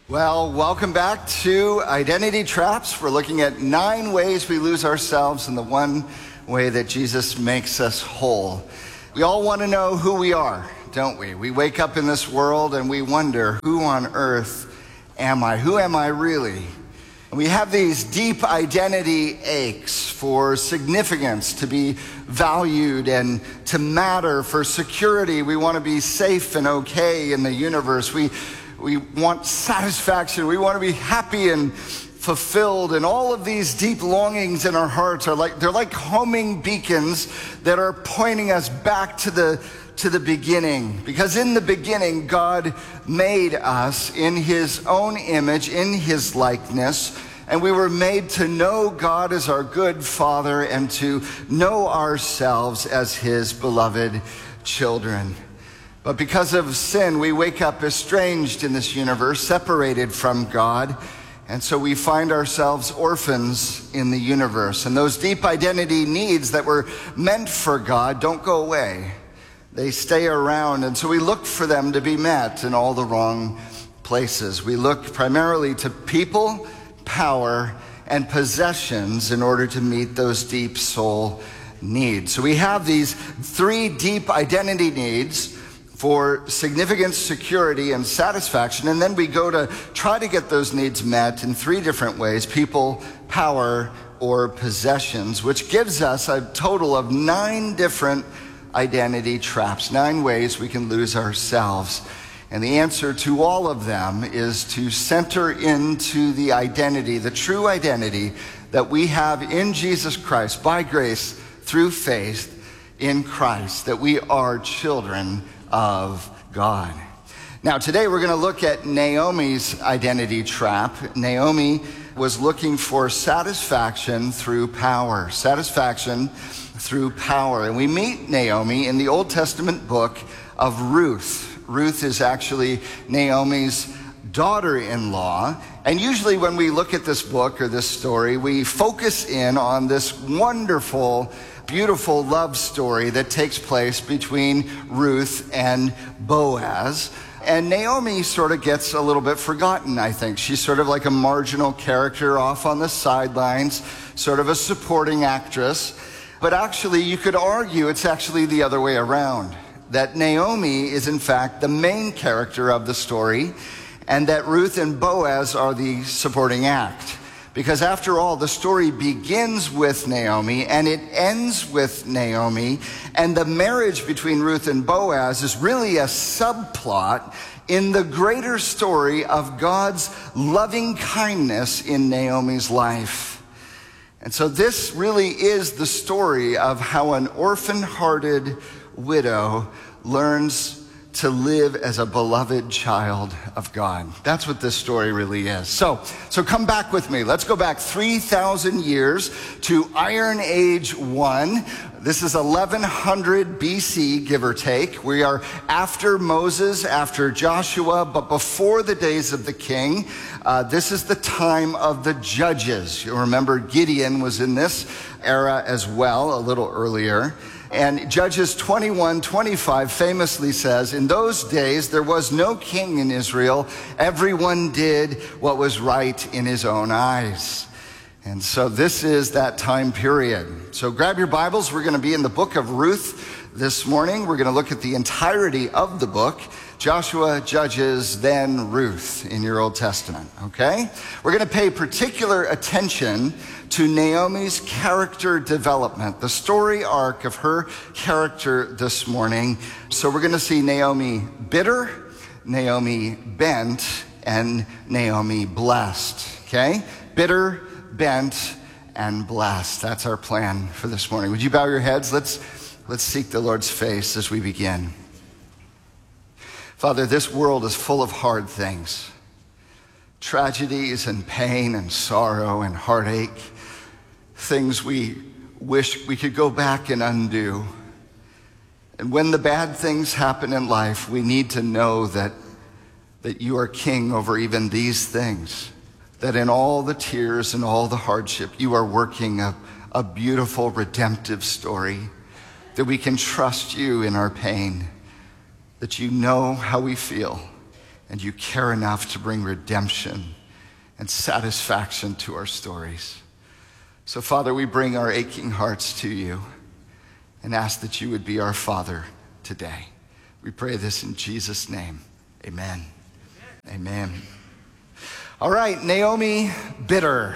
Well, welcome back to Identity Traps. We're looking at 9 ways we lose ourselves and the one way that Jesus makes us whole. We all want to know who we are, don't we? We wake up in this world and we wonder, who on earth am I? Who am I really? And we have these deep identity aches for significance, to be valued and to matter, for security. We want to be safe and okay in the universe. We want satisfaction. We want to be happy and fulfilled. And all of these deep longings in our hearts they're like homing beacons that are pointing us back to the beginning. Because in the beginning, God made us in his own image, in his likeness. And we were made to know God as our good Father and to know ourselves as his beloved children. But because of sin, we wake up estranged in this universe, separated from God. And so we find ourselves orphans in the universe. And those deep identity needs that were meant for God don't go away. They stay around. And so we look for them to be met in all the wrong places. We look primarily to people, power, and possessions in order to meet those deep soul needs. So we have these 3 deep identity needs for significance, security, and satisfaction. And then we go to try to get those needs met in 3 different ways: people, power, or possessions, which gives us a total of 9 different identity traps, 9 ways we can lose ourselves. And the answer to all of them is to center into the identity, the true identity that we have in Jesus Christ, by grace, through faith in Christ, that we are children of God. Now, today we're going to look at Naomi's identity trap. Naomi was looking for satisfaction through power. Satisfaction through power. And we meet Naomi in the Old Testament book of Ruth. Ruth is actually Naomi's daughter-in-law. And usually when we look at this book or this story, we focus in on this wonderful, beautiful love story that takes place between Ruth and Boaz. And Naomi sort of gets a little bit forgotten, I think. She's sort of like a marginal character off on the sidelines, sort of a supporting actress. But actually, you could argue it's actually the other way around, that Naomi is in fact the main character of the story, and that Ruth and Boaz are the supporting act. Because after all, the story begins with Naomi and it ends with Naomi, and the marriage between Ruth and Boaz is really a subplot in the greater story of God's loving kindness in Naomi's life. And so this really is the story of how an orphan-hearted widow learns to live as a beloved child of God. That's what this story really is. So come back with me. Let's go back 3,000 years to Iron Age 1. This is 1100 BC, give or take. We are after Moses, after Joshua, but before the days of the king. This is the time of the judges. You'll remember Gideon was in this era as well, a little earlier. And Judges 21:25 famously says, "In those days there was no king in Israel. Everyone did what was right in his own eyes." And so this is that time period. So grab your Bibles. We're going to be in the book of Ruth this morning. We're going to look at the entirety of the book: Joshua, Judges, then Ruth in your Old Testament, okay? We're going to pay particular attention to Naomi's character development, the story arc of her character this morning. So we're going to see Naomi bitter, Naomi bent, and Naomi blessed, okay? Bitter, bent, and blessed. That's our plan for this morning. Would you bow your heads? Let's seek the Lord's face as we begin. Father, this world is full of hard things, tragedies and pain and sorrow and heartache, things we wish we could go back and undo. And when the bad things happen in life, we need to know that you are king over even these things, that in all the tears and all the hardship, you are working a beautiful redemptive story, that we can trust you in our pain, that you know how we feel, and you care enough to bring redemption and satisfaction to our stories. So, Father, we bring our aching hearts to you and ask that you would be our Father today. We pray this in Jesus' name. Amen. Amen. All right, Naomi bitter.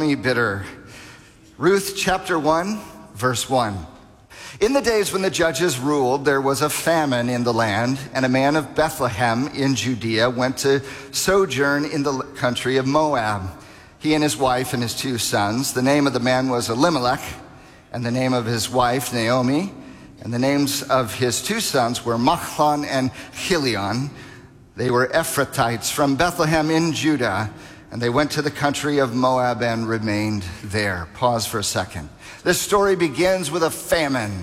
Ruth chapter 1, verse 1. In the days when the judges ruled, there was a famine in the land, and a man of Bethlehem in Judea went to sojourn in the country of Moab. He and his wife and his 2 sons. The name of the man was Elimelech, and the name of his wife Naomi, and the names of his 2 sons were Mahlon and Chilion. They were Ephrathites from Bethlehem in Judah, and they went to the country of Moab and remained there. Pause for a second. This story begins with a famine,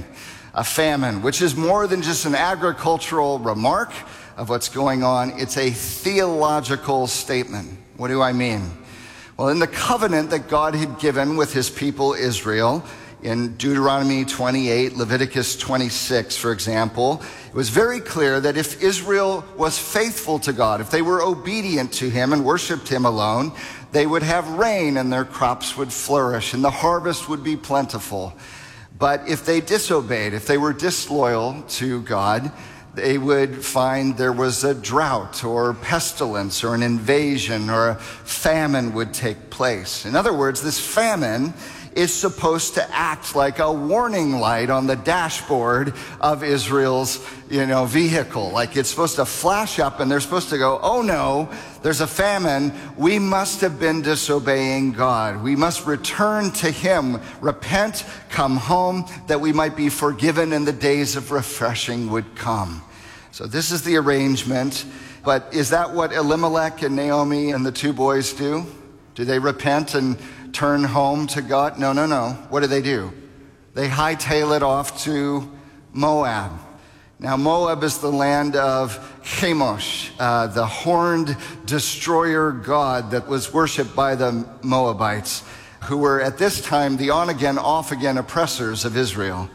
which is more than just an agricultural remark of what's going on. It's a theological statement. What do I mean? Well, in the covenant that God had given with his people Israel, in Deuteronomy 28, Leviticus 26, for example, it was very clear that if Israel was faithful to God, if they were obedient to him and worshiped him alone, they would have rain and their crops would flourish and the harvest would be plentiful. But if they disobeyed, if they were disloyal to God, they would find there was a drought or pestilence or an invasion or a famine would take place. In other words, this famine is supposed to act like a warning light on the dashboard of Israel's, vehicle. Like it's supposed to flash up and they're supposed to go, oh no, there's a famine. We must have been disobeying God. We must return to him, repent, come home, that we might be forgiven and the days of refreshing would come. So this is the arrangement. But is that what Elimelech and Naomi and the 2 boys do? Do they repent and turn home to God? No. What do? They hightail it off to Moab. Now, Moab is the land of Chemosh, the horned destroyer god that was worshipped by the Moabites, who were at this time the on-again, off-again oppressors of Israel.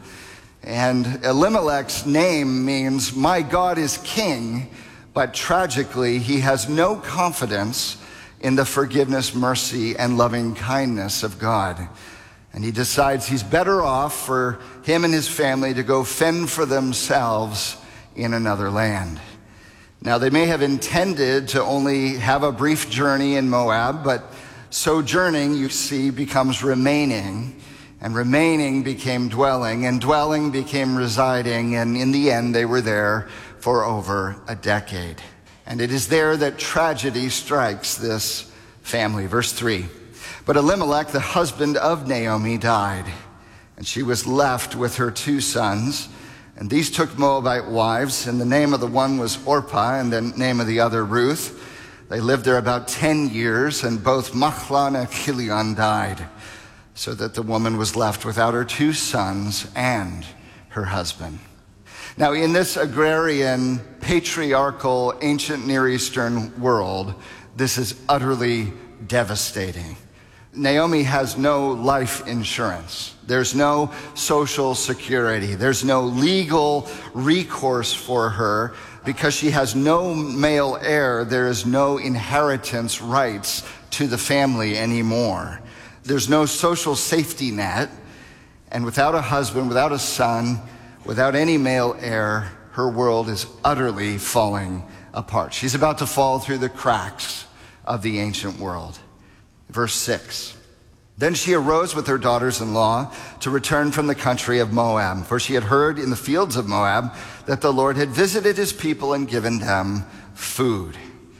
And Elimelech's name means, my God is king, but tragically, he has no confidence in the forgiveness, mercy, and loving kindness of God. And he decides he's better off for him and his family to go fend for themselves in another land. Now, they may have intended to only have a brief journey in Moab, but sojourning, you see, becomes remaining, and remaining became dwelling, and dwelling became residing, and in the end, they were there for over a decade. And it is there that tragedy strikes this family. Verse 3. But Elimelech, the husband of Naomi, died, and she was left with her 2 sons. And these took Moabite wives, and the name of the one was Orpah, and the name of the other Ruth. They lived there about 10 years, and both Mahlon and Chilion died, so that the woman was left without her 2 sons and her husband. Now, in this agrarian, patriarchal, ancient Near Eastern world, this is utterly devastating. Naomi has no life insurance. There's no social security. There's no legal recourse for her. Because she has no male heir, there is no inheritance rights to the family anymore. There's no social safety net. And without a husband, without a son, without any male heir, her world is utterly falling apart. She's about to fall through the cracks of the ancient world. Verse 6. Then she arose with her daughters-in-law to return from the country of Moab, for she had heard in the fields of Moab that the Lord had visited his people and given them food.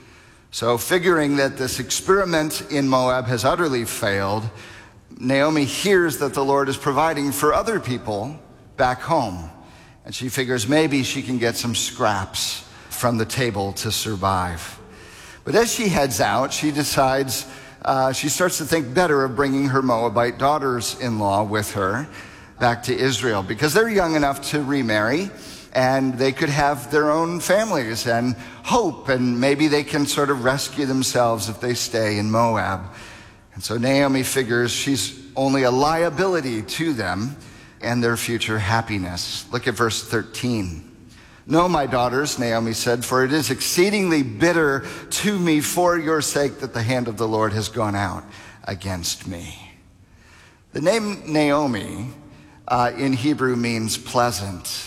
So figuring that this experiment in Moab has utterly failed, Naomi hears that the Lord is providing for other people back home. And she figures maybe she can get some scraps from the table to survive. But as she heads out, she decides, she starts to think better of bringing her Moabite daughters-in-law with her back to Israel, because they're young enough to remarry and they could have their own families and hope, and maybe they can sort of rescue themselves if they stay in Moab. And so Naomi figures she's only a liability to them and their future happiness. Look at verse 13. "No, my daughters," Naomi said, "for it is exceedingly bitter to me for your sake that the hand of the Lord has gone out against me." The name Naomi in Hebrew means pleasant.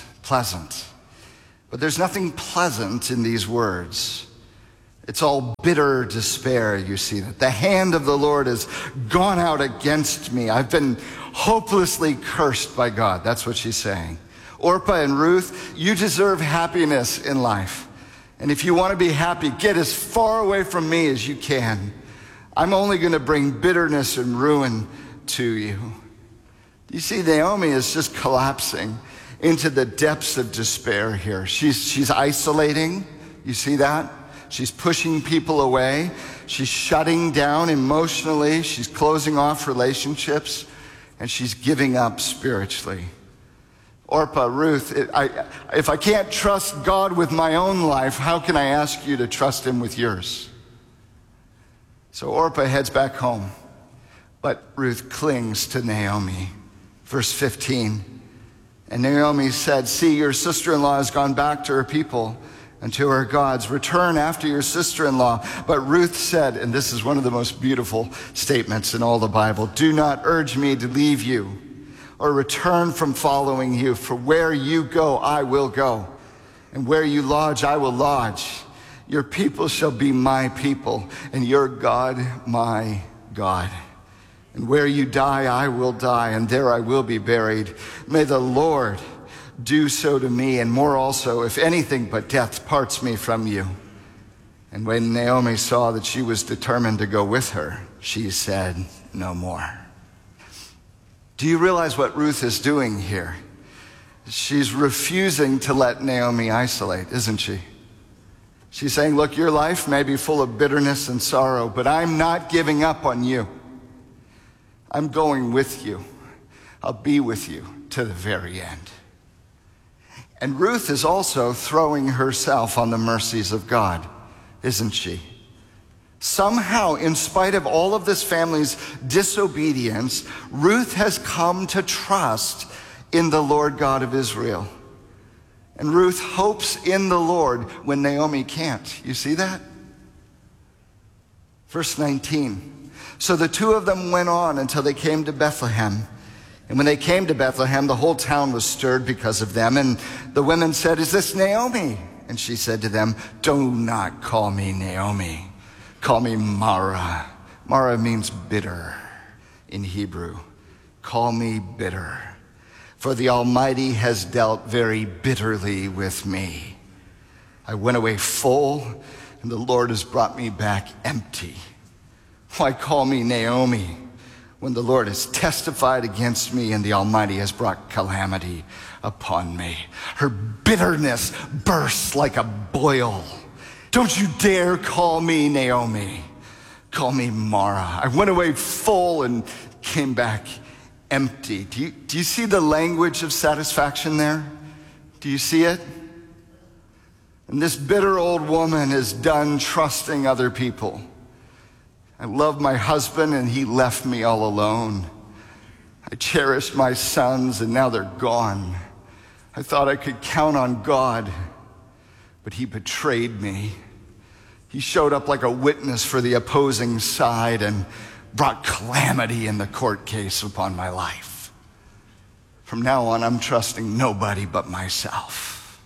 But there's nothing pleasant in these words. It's all bitter despair, you see that. The hand of the Lord has gone out against me. I've been hopelessly cursed by God. That's what she's saying. Orpah and Ruth, you deserve happiness in life. And if you want to be happy, get as far away from me as you can. I'm only going to bring bitterness and ruin to you. You see, Naomi is just collapsing into the depths of despair here. She's isolating. You see that? She's pushing people away. She's shutting down emotionally. She's closing off relationships. And she's giving up spiritually. Orpah, Ruth, if I can't trust God with my own life, how can I ask you to trust him with yours? So Orpah heads back home. But Ruth clings to Naomi. Verse 15. And Naomi said, "See, your sister-in-law has gone back to her people and to her gods. Return after your sister-in-law." But Ruth said, and this is one of the most beautiful statements in all the Bible, "Do not urge me to leave you or return from following you. For where you go, I will go. And where you lodge, I will lodge. Your people shall be my people, and your God, my God. And where you die, I will die, and there I will be buried. May the Lord do so to me, and more also, if anything but death parts me from you." And when Naomi saw that she was determined to go with her, she said no more. Do you realize what Ruth is doing here? She's refusing to let Naomi isolate, isn't she? She's saying, look, your life may be full of bitterness and sorrow, but I'm not giving up on you. I'm going with you. I'll be with you to the very end. And Ruth is also throwing herself on the mercies of God, isn't she? Somehow, in spite of all of this family's disobedience, Ruth has come to trust in the Lord God of Israel. And Ruth hopes in the Lord when Naomi can't. You see that? Verse 19. So the two of them went on until they came to Bethlehem. And when they came to Bethlehem, the whole town was stirred because of them. And the women said, "Is this Naomi?" And she said to them, "Do not call me Naomi. Call me Mara." Mara means bitter in Hebrew. Call me bitter. For the Almighty has dealt very bitterly with me. I went away full, and the Lord has brought me back empty. Why call me Naomi when the Lord has testified against me and the Almighty has brought calamity upon me? Her bitterness bursts like a boil. Don't you dare call me Naomi. Call me Mara. I went away full and came back empty. Do you see the language of satisfaction there? Do you see it? And this bitter old woman is done trusting other people. I love my husband and he left me all alone. I cherished my sons and now they're gone. I thought I could count on God, but he betrayed me. He showed up like a witness for the opposing side and brought calamity in the court case upon my life. From now on, I'm trusting nobody but myself.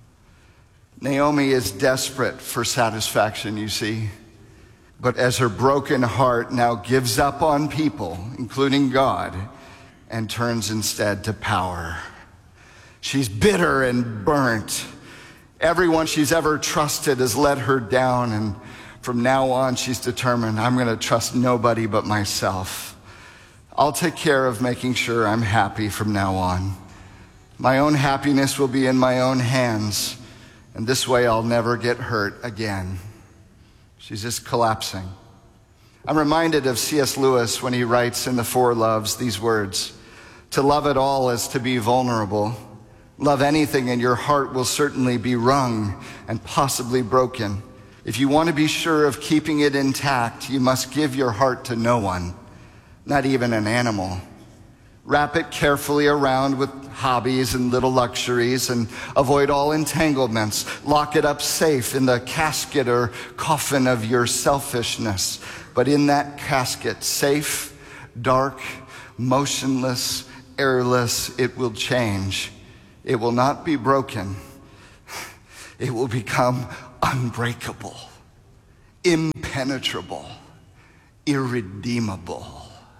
Naomi is desperate for satisfaction, you see. But as her broken heart now gives up on people, including God, and turns instead to power. She's bitter and burnt. Everyone she's ever trusted has let her down, and from now on she's determined, I'm going to trust nobody but myself. I'll take care of making sure I'm happy from now on. My own happiness will be in my own hands, and this way I'll never get hurt again. She's just collapsing. I'm reminded of C.S. Lewis when he writes in The Four Loves these words: "To love at all is to be vulnerable. Love anything and your heart will certainly be wrung and possibly broken. If you want to be sure of keeping it intact, you must give your heart to no one, not even an animal. Wrap it carefully around with hobbies and little luxuries and avoid all entanglements. Lock it up safe in the casket or coffin of your selfishness. But in that casket, safe, dark, motionless, airless, it will change. It will not be broken. It will become unbreakable, impenetrable, irredeemable.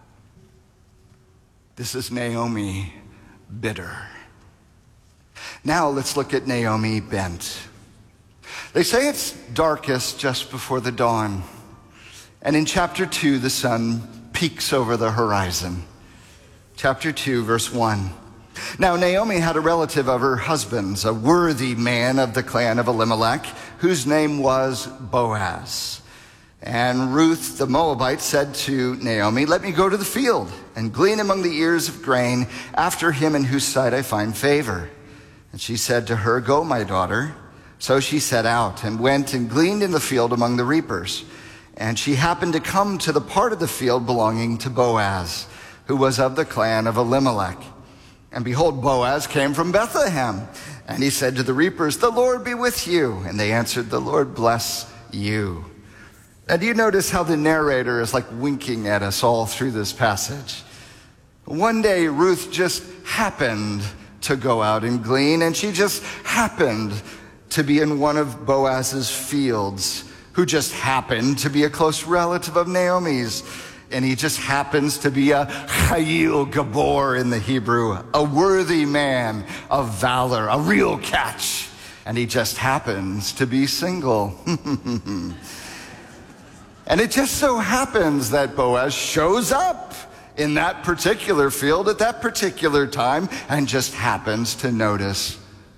This is Naomi bitter. Now let's look at Naomi bent. They say it's darkest just before the dawn. And in chapter 2, the sun peeks over the horizon. Chapter 2, verse 1. Now Naomi had a relative of her husband's, a worthy man of the clan of Elimelech, whose name was Boaz. And Ruth the Moabite said to Naomi, "Let me go to the field and glean among the ears of grain after him in whose sight I find favor." And she said to her, "Go, my daughter." So she set out and went and gleaned in the field among the reapers. And she happened to come to the part of the field belonging to Boaz, who was of the clan of Elimelech. And behold, Boaz came from Bethlehem. And he said to the reapers, "The Lord be with you." And they answered, "The Lord bless you." Now, do you notice how the narrator is like winking at us all through this passage? One day, Ruth just happened to go out and glean, and she just happened to be in one of Boaz's fields, who just happened to be a close relative of Naomi's. And he just happens to be a Chayil Gabor in the Hebrew, a worthy man of valor, a real catch. And he just happens to be single. And it just so happens that Boaz shows up in that particular field at that particular time and just happens to notice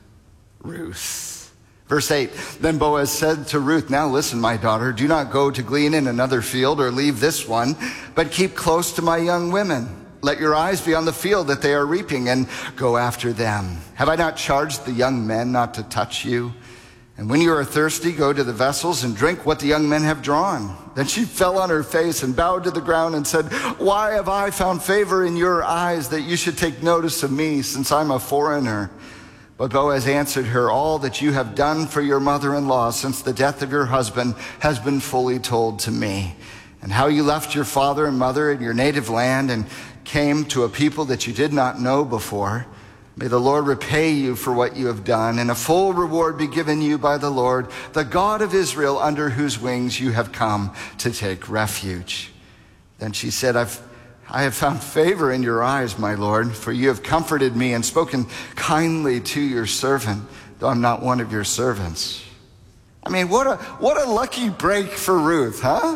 Ruth. Verse 8, then Boaz said to Ruth, "Now listen, my daughter, do not go to glean in another field or leave this one, but keep close to my young women. Let your eyes be on the field that they are reaping and go after them. Have I not charged the young men not to touch you? And when you are thirsty, go to the vessels and drink what the young men have drawn." Then she fell on her face and bowed to the ground and said, "Why have I found favor in your eyes that you should take notice of me, since I'm a foreigner?" But Boaz answered her, "All that you have done for your mother-in-law since the death of your husband has been fully told to me, and how you left your father and mother in your native land and came to a people that you did not know before. May the Lord repay you for what you have done, and a full reward be given you by the Lord, the God of Israel, under whose wings you have come to take refuge." Then she said, I have found favor in your eyes, my Lord, for you have comforted me and spoken kindly to your servant, though I'm not one of your servants. I mean, what a lucky break for Ruth, huh?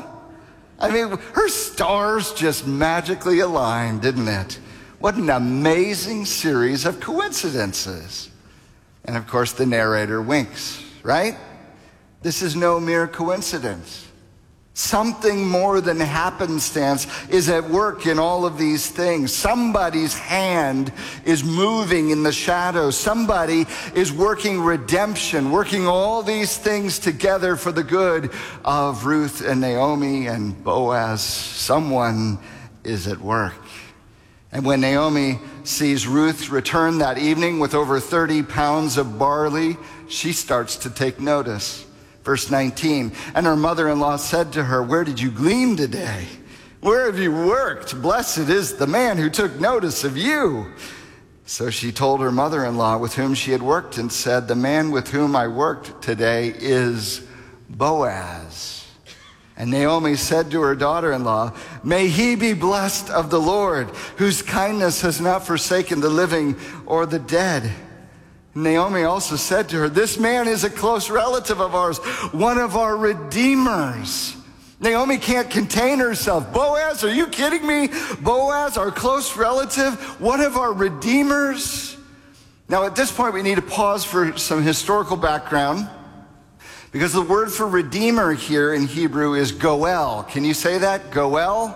I mean, her stars just magically aligned, didn't it? What an amazing series of coincidences. And of course, the narrator winks, right? This is no mere coincidence. Something more than happenstance is at work in all of these things. Somebody's hand is moving in the shadows. Somebody is working redemption, working all these things together for the good of Ruth and Naomi and Boaz. Someone is at work. And when Naomi sees Ruth return that evening with over 30 pounds of barley, she starts to take notice. Verse 19, and her mother-in-law said to her, "Where did you glean today? Where have you worked? Blessed is the man who took notice of you." So she told her mother-in-law with whom she had worked and said, "The man with whom I worked today is Boaz." And Naomi said to her daughter-in-law, "May he be blessed of the Lord, whose kindness has not forsaken the living or the dead." Naomi also said to her, "This man is a close relative of ours, one of our redeemers." Naomi can't contain herself. Boaz, are you kidding me? Boaz, our close relative, one of our redeemers? Now at this point we need to pause for some historical background, because the word for redeemer here in Hebrew is goel. Can you say that? Goel?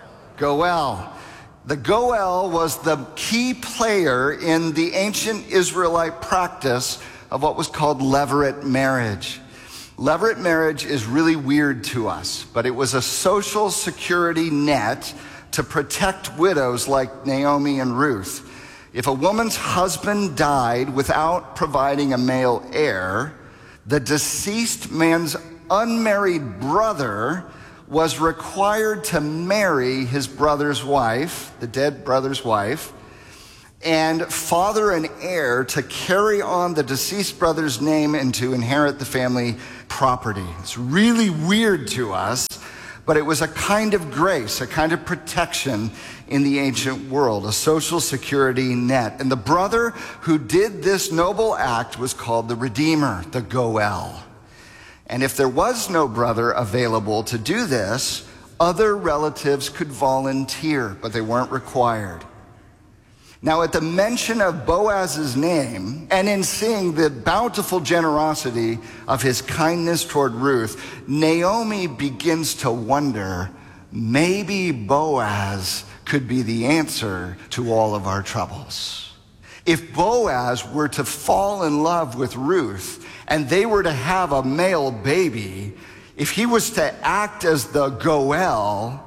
Goel. The Goel was the key player in the ancient Israelite practice of what was called levirate marriage. Levirate marriage is really weird to us, but it was a social security net to protect widows like Naomi and Ruth. If a woman's husband died without providing a male heir, the deceased man's unmarried brother was required to marry his brother's wife, the dead brother's wife, and father an heir to carry on the deceased brother's name and to inherit the family property. It's really weird to us, but it was a kind of grace, a kind of protection in the ancient world, a social security net. And the brother who did this noble act was called the Redeemer, the Goel. And if there was no brother available to do this, other relatives could volunteer, but they weren't required. Now, at the mention of Boaz's name, and in seeing the bountiful generosity of his kindness toward Ruth, Naomi begins to wonder, maybe Boaz could be the answer to all of our troubles. If Boaz were to fall in love with Ruth, and they were to have a male baby, if he was to act as the Goel,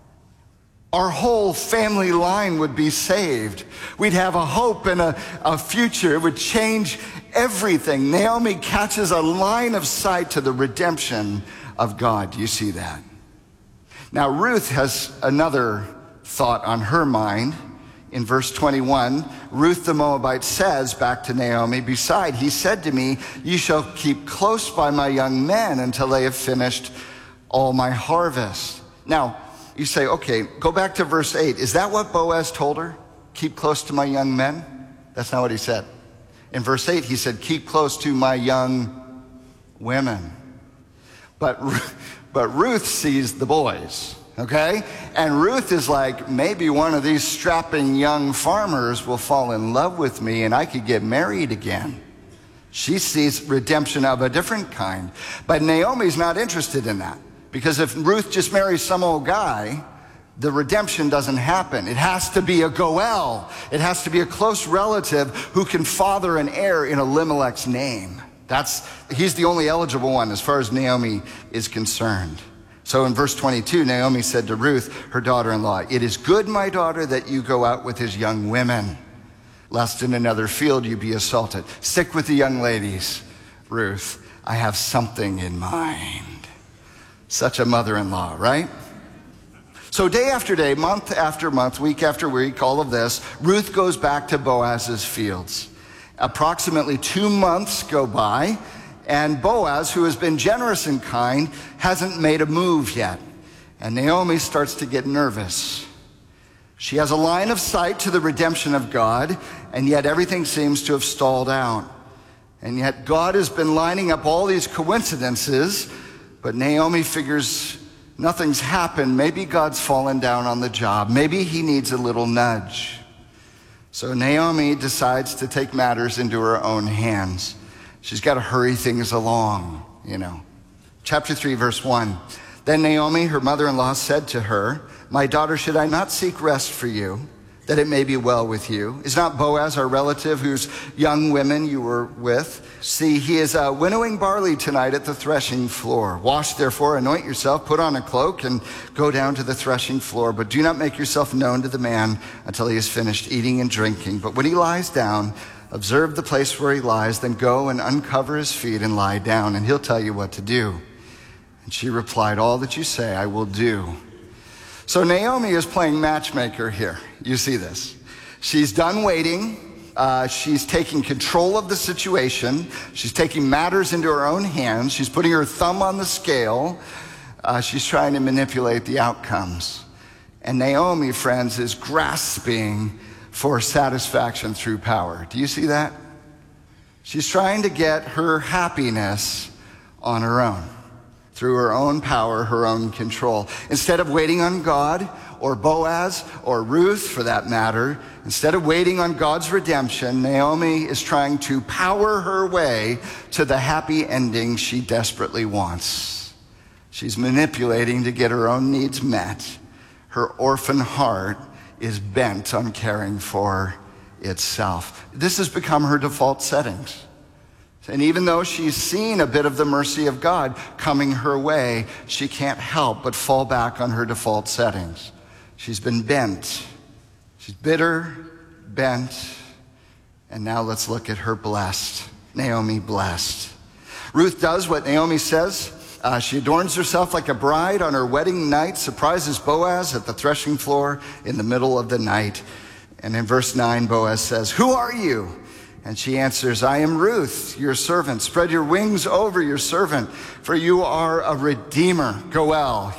our whole family line would be saved. We'd have a hope and a future. It would change everything. Naomi catches a line of sight to the redemption of God. Do you see that? Now, Ruth has another thought on her mind. In verse 21, Ruth the Moabite says back to Naomi, "Beside, he said to me, you shall keep close by my young men until they have finished all my harvest." Now, you say, okay, go back to verse 8. Is that what Boaz told her? Keep close to my young men? That's not what he said. In verse 8, he said, keep close to my young women. But Ruth sees the boys, okay? And Ruth is like, maybe one of these strapping young farmers will fall in love with me and I could get married again. She sees redemption of a different kind. But Naomi's not interested in that. Because if Ruth just marries some old guy, the redemption doesn't happen. It has to be a Goel. It has to be a close relative who can father an heir in Elimelech's name. He's the only eligible one as far as Naomi is concerned. So in verse 22, Naomi said to Ruth, her daughter-in-law, "It is good, my daughter, that you go out with his young women, lest in another field you be assaulted." Stick with the young ladies, Ruth. I have something in mind. Such a mother-in-law, right? So day after day, month after month, week after week, all of this, Ruth goes back to Boaz's fields. Approximately 2 months go by, and Boaz, who has been generous and kind, hasn't made a move yet. And Naomi starts to get nervous. She has a line of sight to the redemption of God, and yet everything seems to have stalled out. And yet God has been lining up all these coincidences, but Naomi figures nothing's happened. Maybe God's fallen down on the job. Maybe he needs a little nudge. So Naomi decides to take matters into her own hands. She's got to hurry things along, Chapter 3, verse 1. Then Naomi, her mother-in-law, said to her, "My daughter, should I not seek rest for you, that it may be well with you? Is not Boaz our relative whose young women you were with? See, he is winnowing barley tonight at the threshing floor. Wash, therefore, anoint yourself, put on a cloak, and go down to the threshing floor. But do not make yourself known to the man until he has finished eating and drinking. But when he lies down, observe the place where he lies, then go and uncover his feet and lie down, and he'll tell you what to do." And she replied, "All that you say I will do." So Naomi is playing matchmaker here. You see this. She's done waiting. She's taking control of the situation. She's taking matters into her own hands. She's putting her thumb on the scale. She's trying to manipulate the outcomes. And Naomi, friends, is grasping for satisfaction through power. Do you see that? She's trying to get her happiness on her own, through her own power, her own control. Instead of waiting on God, or Boaz, or Ruth for that matter, instead of waiting on God's redemption, Naomi is trying to power her way to the happy ending she desperately wants. She's manipulating to get her own needs met. Her orphan heart is bent on caring for itself. This has become her default settings. And even though she's seen a bit of the mercy of God coming her way, she can't help but fall back on her default settings. She's been bent. She's bitter, bent, and now let's look at her blessed. Naomi blessed. Ruth does what Naomi says. She adorns herself like a bride on her wedding night, surprises Boaz at the threshing floor in the middle of the night. And in verse 9, Boaz says, "Who are you?" And she answers, "I am Ruth, your servant. Spread your wings over your servant, for you are a redeemer." Goel.